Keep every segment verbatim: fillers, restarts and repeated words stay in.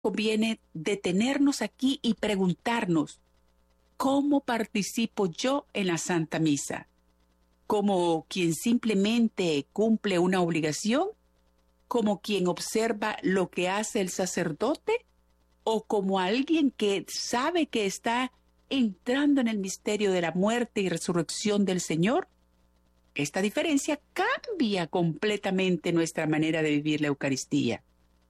conviene detenernos aquí y preguntarnos, ¿cómo participo yo en la Santa Misa? ¿Como quien simplemente cumple una obligación? ¿Como quien observa lo que hace el sacerdote? ¿O como alguien que sabe que está entrando en el misterio de la muerte y resurrección del Señor? Esta diferencia cambia completamente nuestra manera de vivir la Eucaristía.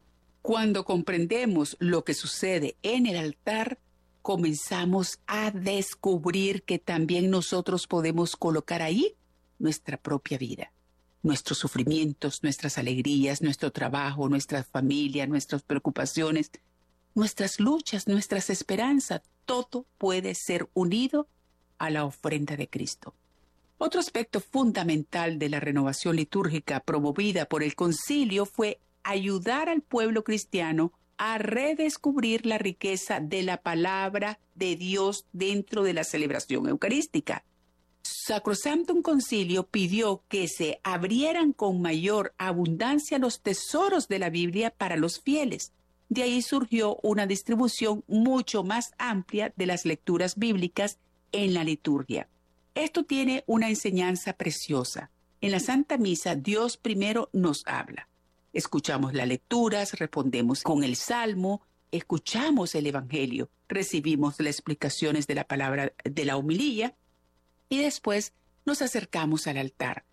Cuando comprendemos lo que sucede en el altar, comenzamos a descubrir que también nosotros podemos colocar ahí nuestra propia vida, nuestros sufrimientos, nuestras alegrías, nuestro trabajo, nuestra familia, nuestras preocupaciones, nuestras luchas, nuestras esperanzas. Todo puede ser unido a la ofrenda de Cristo. Otro aspecto fundamental de la renovación litúrgica promovida por el concilio fue ayudar al pueblo cristiano a redescubrir la riqueza de la palabra de Dios dentro de la celebración eucarística. Sacrosanctum Concilio pidió que se abrieran con mayor abundancia los tesoros de la Biblia para los fieles. De ahí surgió una distribución mucho más amplia de las lecturas bíblicas en la liturgia. Esto tiene una enseñanza preciosa. En la Santa Misa, Dios primero nos habla. Escuchamos las lecturas, respondemos con el Salmo, escuchamos el Evangelio, recibimos las explicaciones de la palabra de la homilía y después nos acercamos al altar.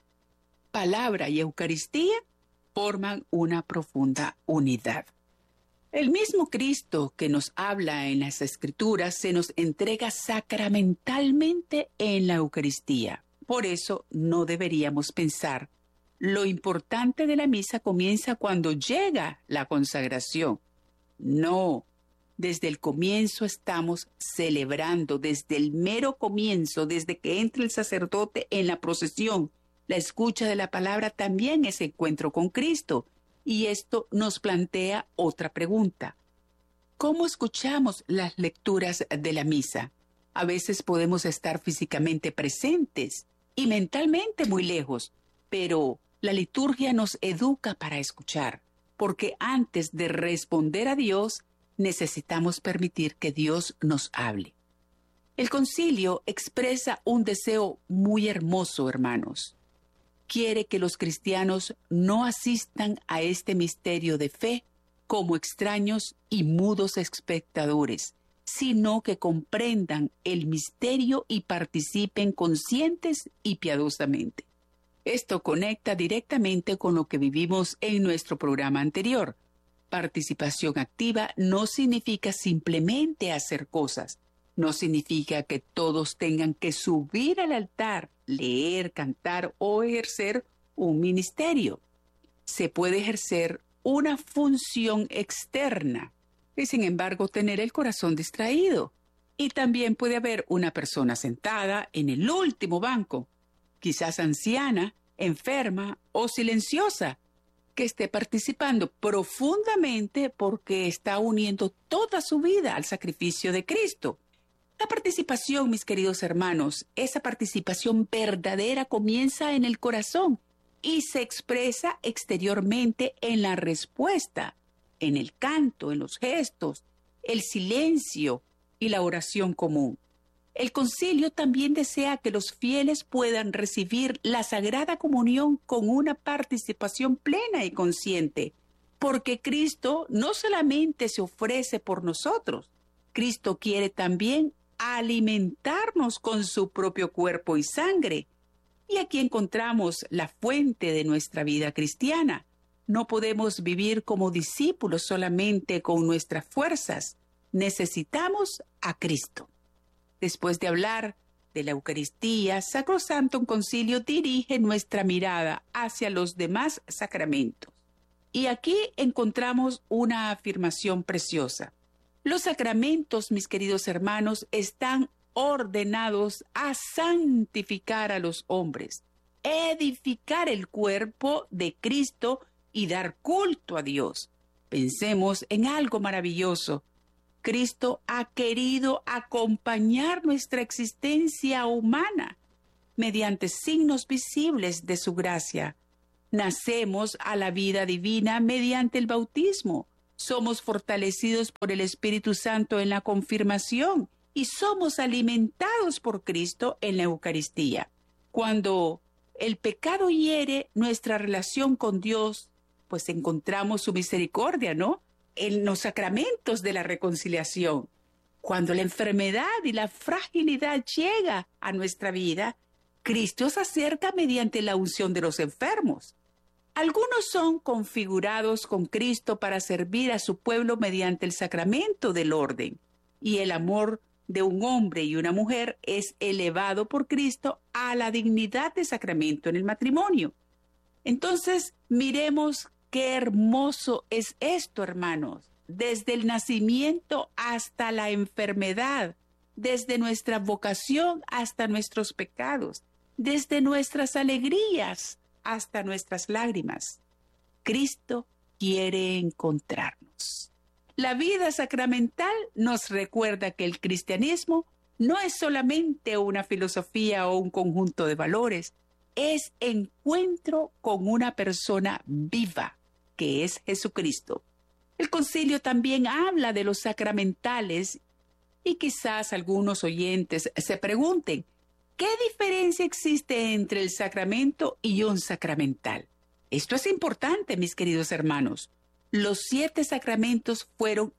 Palabra y Eucaristía forman una profunda unidad. El mismo Cristo que nos habla en las Escrituras se nos entrega sacramentalmente en la Eucaristía. Por eso no deberíamos pensar, lo importante de la misa comienza cuando llega la consagración. No, desde el comienzo estamos celebrando, desde el mero comienzo, desde que entra el sacerdote en la procesión. La escucha de la palabra también es encuentro con Cristo. Y esto nos plantea otra pregunta. ¿Cómo escuchamos las lecturas de la misa? A veces podemos estar físicamente presentes y mentalmente muy lejos, pero la liturgia nos educa para escuchar, porque antes de responder a Dios, necesitamos permitir que Dios nos hable. El concilio expresa un deseo muy hermoso, hermanos. Quiere que los cristianos no asistan a este misterio de fe como extraños y mudos espectadores, sino que comprendan el misterio y participen conscientes y piadosamente. Esto conecta directamente con lo que vivimos en nuestro programa anterior. Participación activa no significa simplemente hacer cosas, no significa que todos tengan que subir al altar, leer, cantar o ejercer un ministerio. Se puede ejercer una función externa y sin embargo tener el corazón distraído. Y también puede haber una persona sentada en el último banco, quizás anciana, enferma o silenciosa, que esté participando profundamente porque está uniendo toda su vida al sacrificio de Cristo. La participación, mis queridos hermanos, esa participación verdadera comienza en el corazón y se expresa exteriormente en la respuesta, en el canto, en los gestos, el silencio y la oración común. El concilio también desea que los fieles puedan recibir la Sagrada Comunión con una participación plena y consciente, porque Cristo no solamente se ofrece por nosotros, Cristo quiere también alimentarnos con su propio cuerpo y sangre. Y aquí encontramos la fuente de nuestra vida cristiana. No podemos vivir como discípulos solamente con nuestras fuerzas. Necesitamos a Cristo. Después de hablar de la Eucaristía, Sacrosanctum Concilio dirige nuestra mirada hacia los demás sacramentos. Y aquí encontramos una afirmación preciosa. Los sacramentos, mis queridos hermanos, están ordenados a santificar a los hombres, edificar el cuerpo de Cristo y dar culto a Dios. Pensemos en algo maravilloso. Cristo ha querido acompañar nuestra existencia humana mediante signos visibles de su gracia. Nacemos a la vida divina mediante el bautismo. Somos fortalecidos por el Espíritu Santo en la confirmación y somos alimentados por Cristo en la Eucaristía. Cuando el pecado hiere nuestra relación con Dios, pues encontramos su misericordia, ¿no? En los sacramentos de la reconciliación. Cuando la enfermedad y la fragilidad llega a nuestra vida, Cristo se acerca mediante la unción de los enfermos. Algunos son configurados con Cristo para servir a su pueblo mediante el sacramento del orden, y el amor de un hombre y una mujer es elevado por Cristo a la dignidad de sacramento en el matrimonio. Entonces, miremos qué hermoso es esto, hermanos. Desde el nacimiento hasta la enfermedad, desde nuestra vocación hasta nuestros pecados, desde nuestras alegrías hasta nuestras lágrimas, Cristo quiere encontrarnos. La vida sacramental nos recuerda que el cristianismo no es solamente una filosofía o un conjunto de valores, es encuentro con una persona viva, que es Jesucristo. El concilio también habla de los sacramentales y quizás algunos oyentes se pregunten, ¿qué diferencia existe entre el sacramento y un sacramental? Esto es importante, mis queridos hermanos. Los siete sacramentos fueron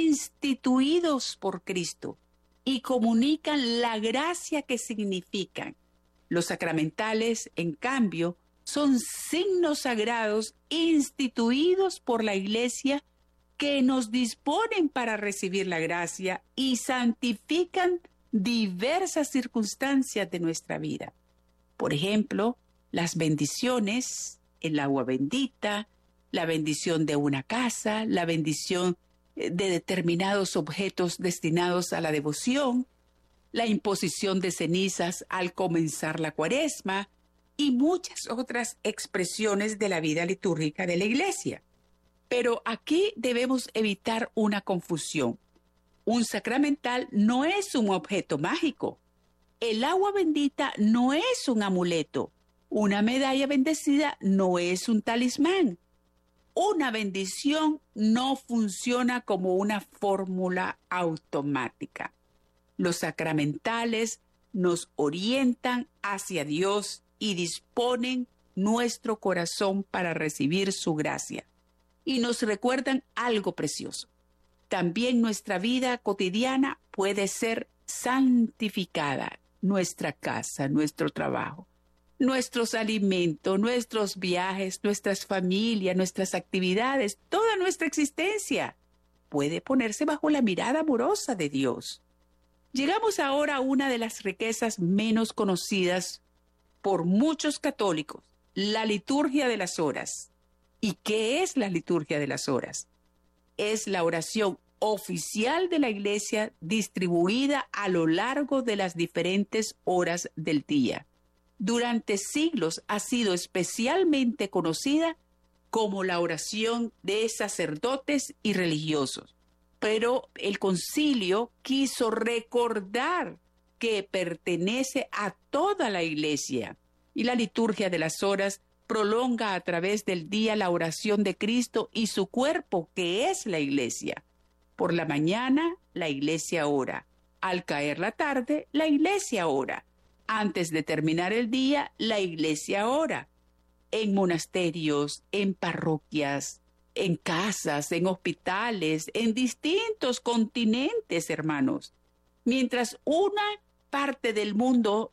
instituidos por Cristo y comunican la gracia que significan. Los sacramentales, en cambio, son signos sagrados instituidos por la Iglesia que nos disponen para recibir la gracia y santifican diversas circunstancias de nuestra vida. Por ejemplo, las bendiciones, el agua bendita, la bendición de una casa, la bendición de determinados objetos destinados a la devoción, la imposición de cenizas al comenzar la Cuaresma y muchas otras expresiones de la vida litúrgica de la Iglesia. Pero aquí debemos evitar una confusión. Un sacramental no es un objeto mágico. El agua bendita no es un amuleto. Una medalla bendecida no es un talismán. Una bendición no funciona como una fórmula automática. Los sacramentales nos orientan hacia Dios y disponen nuestro corazón para recibir su gracia. Y nos recuerdan algo precioso. También nuestra vida cotidiana puede ser santificada. Nuestra casa, nuestro trabajo, nuestros alimentos, nuestros viajes, nuestras familias, nuestras actividades, toda nuestra existencia puede ponerse bajo la mirada amorosa de Dios. Llegamos ahora a una de las riquezas menos conocidas por muchos católicos, la liturgia de las horas. ¿Y qué es la liturgia de las horas? Es la oración oficial de la Iglesia distribuida a lo largo de las diferentes horas del día. Durante siglos ha sido especialmente conocida como la oración de sacerdotes y religiosos. Pero el concilio quiso recordar que pertenece a toda la Iglesia y la liturgia de las horas prolonga a través del día la oración de Cristo y su cuerpo, que es la Iglesia. Por la mañana, la Iglesia ora. Al caer la tarde, la Iglesia ora. Antes de terminar el día, la Iglesia ora. En monasterios, en parroquias, en casas, en hospitales, en distintos continentes, hermanos. Mientras una parte del mundo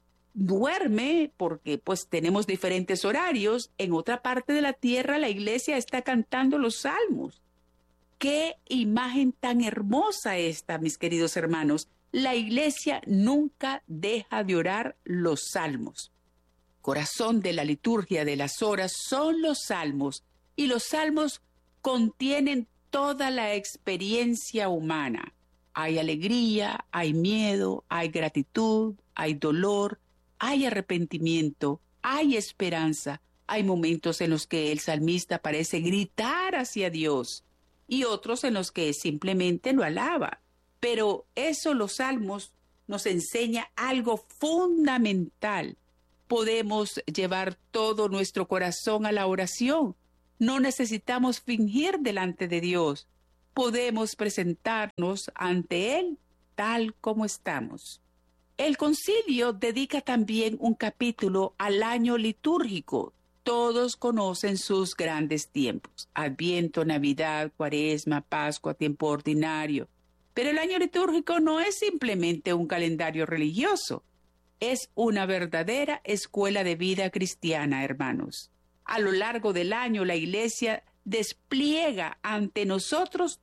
duerme, porque pues tenemos diferentes horarios, en otra parte de la tierra la Iglesia está cantando los salmos. ¡Qué imagen tan hermosa esta, mis queridos hermanos! La Iglesia nunca deja de orar los salmos. Corazón de la liturgia de las horas son los salmos, y los salmos contienen toda la experiencia humana. Hay alegría, hay miedo, hay gratitud, hay dolor, hay arrepentimiento, hay esperanza. Hay momentos en los que el salmista parece gritar hacia Dios y otros en los que simplemente lo alaba. Pero eso los salmos nos enseña algo fundamental. Podemos llevar todo nuestro corazón a la oración. No necesitamos fingir delante de Dios. podemos presentarnos ante Él tal como estamos. El concilio dedica también un capítulo al año litúrgico. Todos conocen sus grandes tiempos: Adviento, Navidad, Cuaresma, Pascua, tiempo ordinario. Pero el año litúrgico no es simplemente un calendario religioso, es una verdadera escuela de vida cristiana, hermanos. A lo largo del año, la Iglesia despliega ante nosotros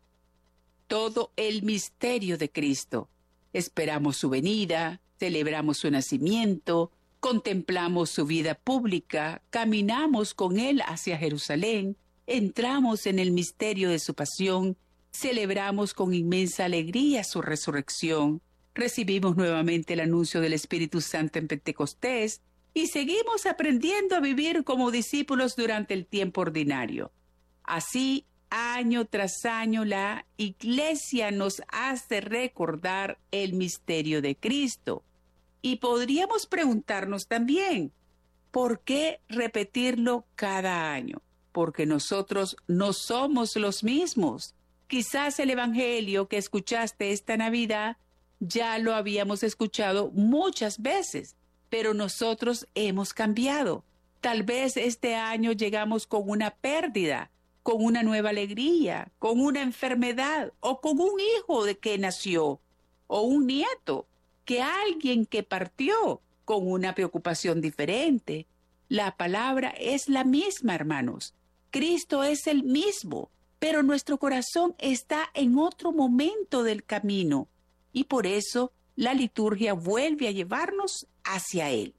todo el misterio de Cristo. Esperamos su venida, celebramos su nacimiento, contemplamos su vida pública, caminamos con Él hacia Jerusalén, entramos en el misterio de su pasión, celebramos con inmensa alegría su resurrección, recibimos nuevamente el anuncio del Espíritu Santo en Pentecostés y seguimos aprendiendo a vivir como discípulos durante el tiempo ordinario. Así, año tras año, la Iglesia nos hace recordar el misterio de Cristo. Y podríamos preguntarnos también, ¿por qué repetirlo cada año? Porque nosotros no somos los mismos. Quizás el Evangelio que escuchaste esta Navidad ya lo habíamos escuchado muchas veces, pero nosotros hemos cambiado. Tal vez este año llegamos con una pérdida, con una nueva alegría, con una enfermedad o con un hijo de que nació o un nieto, que alguien que partió con una preocupación diferente. La palabra es la misma, hermanos. Cristo es el mismo, pero nuestro corazón está en otro momento del camino y por eso la liturgia vuelve a llevarnos hacia Él.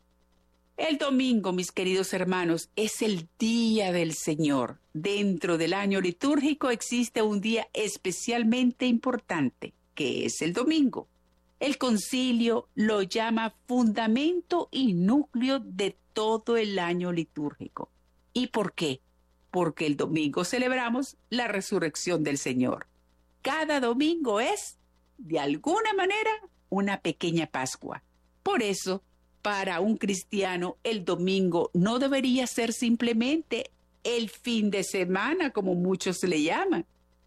El domingo, mis queridos hermanos, es el día del Señor. Dentro del año litúrgico existe un día especialmente importante, que es el domingo. El concilio lo llama fundamento y núcleo de todo el año litúrgico. ¿Y por qué? Porque el domingo celebramos la resurrección del Señor. Cada domingo es, de alguna manera, una pequeña Pascua. Por eso, para un cristiano, el domingo no debería ser simplemente el fin de semana, como muchos le llaman.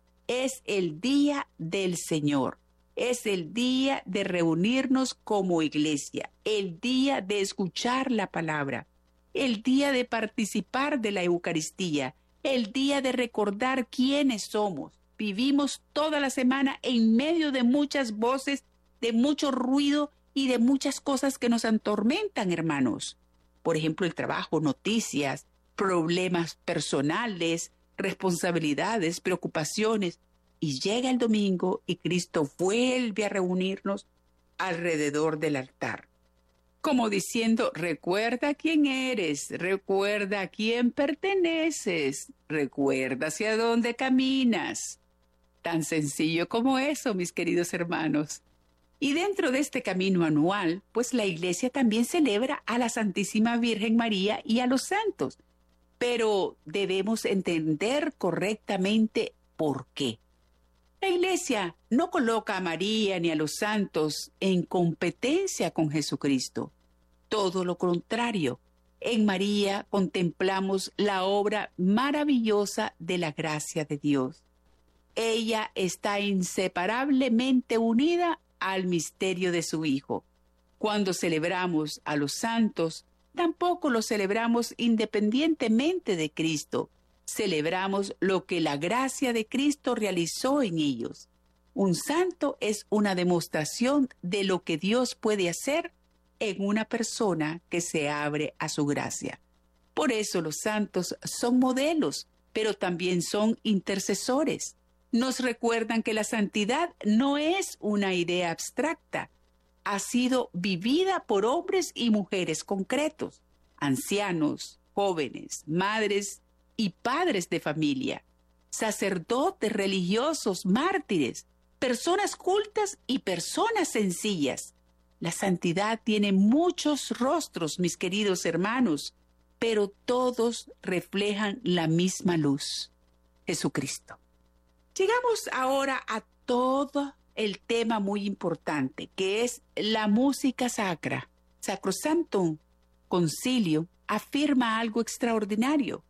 Es el día del Señor. Es el día de reunirnos como iglesia, el día de escuchar la palabra, el día de participar de la Eucaristía, el día de recordar quiénes somos. Vivimos toda la semana en medio de muchas voces, de mucho ruido y de muchas cosas que nos atormentan, hermanos. Por ejemplo, el trabajo, noticias, problemas personales, responsabilidades, preocupaciones. Y llega el domingo y Cristo vuelve a reunirnos alrededor del altar. Como diciendo, recuerda quién eres, recuerda a quién perteneces, recuerda hacia dónde caminas. Tan sencillo como eso, mis queridos hermanos. Y dentro de este camino anual, pues la Iglesia también celebra a la Santísima Virgen María y a los santos. Pero debemos entender correctamente por qué. La Iglesia no coloca a María ni a los santos en competencia con Jesucristo. Todo lo contrario. En María contemplamos la obra maravillosa de la gracia de Dios. Ella está inseparablemente unida al misterio de su Hijo. Cuando celebramos a los santos, tampoco los celebramos independientemente de Cristo. Celebramos lo que la gracia de Cristo realizó en ellos. Un santo es una demostración de lo que Dios puede hacer en una persona que se abre a su gracia. Por eso los santos son modelos, pero también son intercesores. Nos recuerdan que la santidad no es una idea abstracta. Ha sido vivida por hombres y mujeres concretos, ancianos, jóvenes, madres y padres de familia, sacerdotes, religiosos, mártires, personas cultas y personas sencillas. La santidad tiene muchos rostros, mis queridos hermanos, pero todos reflejan la misma luz, Jesucristo. Llegamos ahora a todo el tema muy importante, que es la música sacra. Sacrosanctum Concilio afirma algo extraordinario.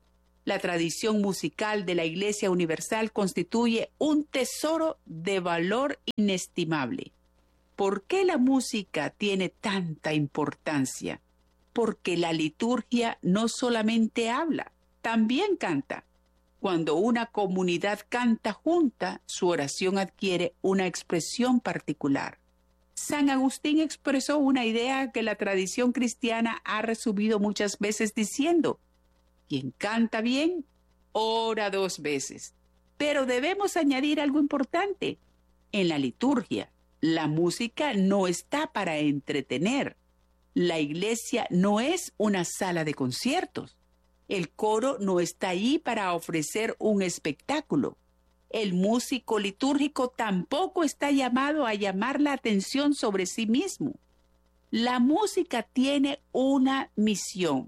La tradición musical de la Iglesia Universal constituye un tesoro de valor inestimable. ¿Por qué la música tiene tanta importancia? Porque la liturgia no solamente habla, también canta. Cuando una comunidad canta junta, su oración adquiere una expresión particular. San Agustín expresó una idea que la tradición cristiana ha resumido muchas veces diciendo: quien canta bien, ora dos veces. Pero debemos añadir algo importante. En la liturgia, la música no está para entretener. La iglesia no es una sala de conciertos. El coro no está allí para ofrecer un espectáculo. El músico litúrgico tampoco está llamado a llamar la atención sobre sí mismo. La música tiene una misión: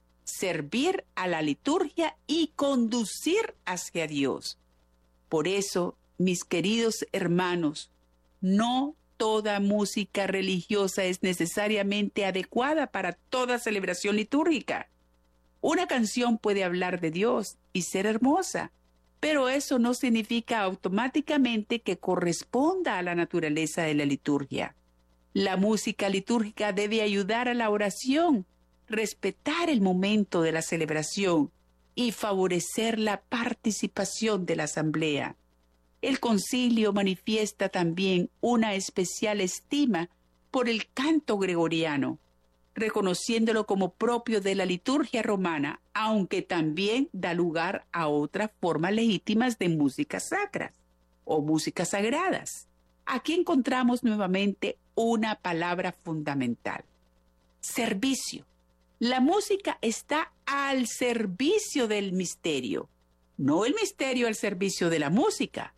servir a la liturgia y conducir hacia Dios. Por eso, mis queridos hermanos, no toda música religiosa es necesariamente adecuada para toda celebración litúrgica. Una canción puede hablar de Dios y ser hermosa, pero eso no significa automáticamente que corresponda a la naturaleza de la liturgia. La música litúrgica debe ayudar a la oración, respetar el momento de la celebración y favorecer la participación de la asamblea. El concilio manifiesta también una especial estima por el canto gregoriano, reconociéndolo como propio de la liturgia romana, aunque también da lugar a otras formas legítimas de músicas sacras o músicas sagradas. Aquí encontramos nuevamente una palabra fundamental: servicio. La música está al servicio del misterio, no el misterio al servicio de la música.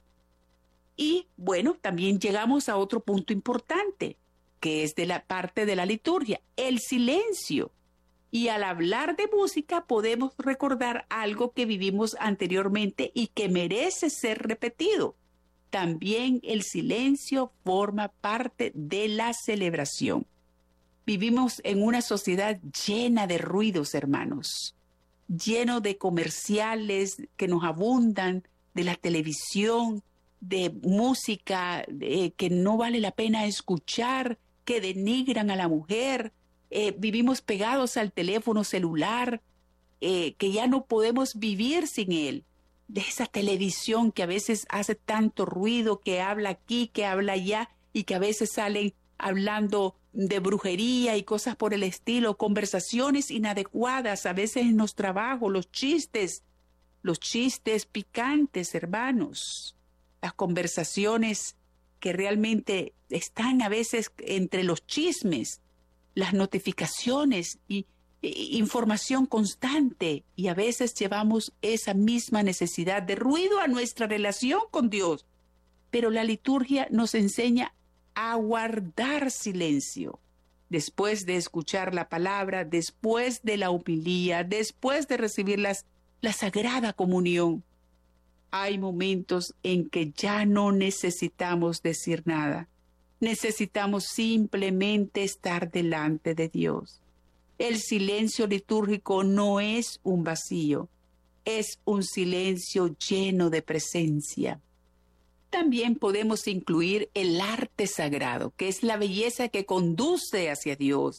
Y bueno, también llegamos a otro punto importante, que es de la parte de la liturgia, el silencio. Y al hablar de música podemos recordar algo que vivimos anteriormente y que merece ser repetido. También el silencio forma parte de la celebración. Vivimos en una sociedad llena de ruidos, hermanos, lleno de comerciales que nos abundan, de la televisión, de música eh, que no vale la pena escuchar, que denigran a la mujer. Eh, vivimos pegados al teléfono celular, eh, que ya no podemos vivir sin él. De esa televisión que a veces hace tanto ruido, que habla aquí, que habla allá, y que a veces salen hablando de brujería y cosas por el estilo, conversaciones inadecuadas, a veces en los trabajos, los chistes, los chistes picantes, hermanos. Las conversaciones que realmente están a veces entre los chismes, las notificaciones y, y información constante, y a veces llevamos esa misma necesidad de ruido a nuestra relación con Dios. Pero la liturgia nos enseña a guardar silencio. Después de escuchar la palabra, después de la homilía, después de recibir las, la Sagrada Comunión, hay momentos en que ya no necesitamos decir nada. Necesitamos simplemente estar delante de Dios. El silencio litúrgico no es un vacío, es un silencio lleno de presencia. También podemos incluir el arte sagrado, que es la belleza que conduce hacia Dios.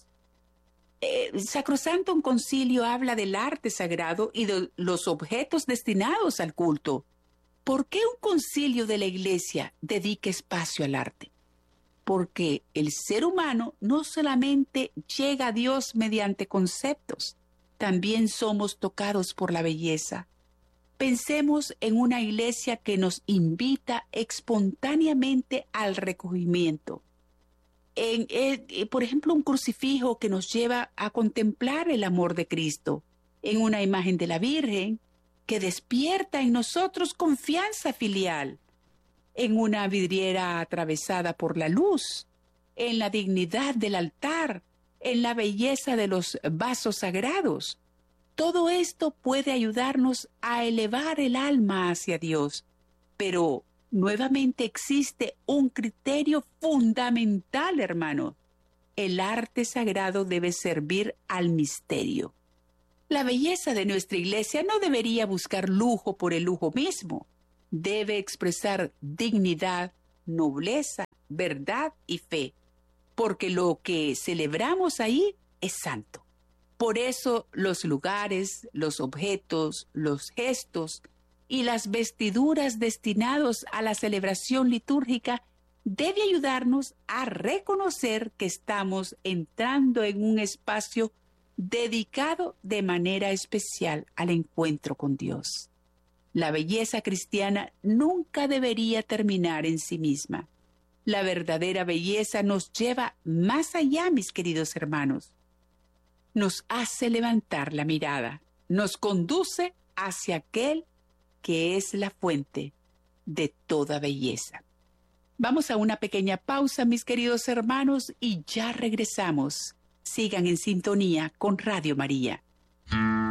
Eh, Sacrosanto Concilio habla del arte sagrado y de los objetos destinados al culto. ¿Por qué un concilio de la Iglesia dedica espacio al arte? Porque el ser humano no solamente llega a Dios mediante conceptos, también somos tocados por la belleza. Pensemos en una iglesia que nos invita espontáneamente al recogimiento. En, en, por ejemplo, un crucifijo que nos lleva a contemplar el amor de Cristo. En una imagen de la Virgen que despierta en nosotros confianza filial. En una vidriera atravesada por la luz, en la dignidad del altar, en la belleza de los vasos sagrados. Todo esto puede ayudarnos a elevar el alma hacia Dios, pero nuevamente existe un criterio fundamental, hermano. El arte sagrado debe servir al misterio. La belleza de nuestra iglesia no debería buscar lujo por el lujo mismo. Debe expresar dignidad, nobleza, verdad y fe, porque lo que celebramos ahí es santo. Por eso los lugares, los objetos, los gestos y las vestiduras destinados a la celebración litúrgica debe ayudarnos a reconocer que estamos entrando en un espacio dedicado de manera especial al encuentro con Dios. La belleza cristiana nunca debería terminar en sí misma. La verdadera belleza nos lleva más allá, mis queridos hermanos. Nos hace levantar la mirada, nos conduce hacia aquel que es la fuente de toda belleza. Vamos a una pequeña pausa, mis queridos hermanos, y ya regresamos. Sigan en sintonía con Radio María.